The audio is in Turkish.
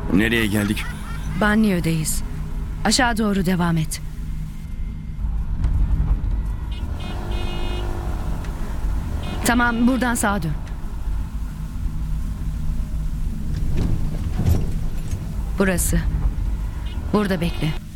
Nereye geldik? Banliyö'deyiz. Aşağı doğru devam et. Tamam, buradan sağa dön. Burası. Burada bekle.